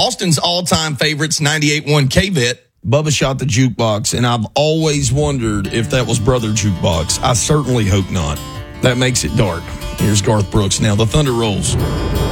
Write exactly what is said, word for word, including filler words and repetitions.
Austin's all-time favorites, ninety-eight point one K-Vet. Bubba shot the jukebox, and I've always wondered if that was Brother Jukebox. I certainly hope not. That makes it dark. Here's Garth Brooks. Now the Thunder rolls.